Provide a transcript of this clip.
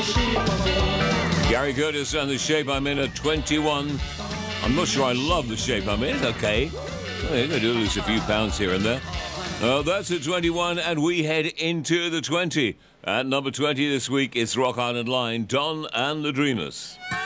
Gary Curtis and The Shape I'm In at 21. I'm not sure I love The Shape I'm In. It's okay. Well, you're going to lose a few pounds here and there. That's at 21, and we head into the 20. At number 20 this week, it's Rock Island Line, Don and the Dreamers.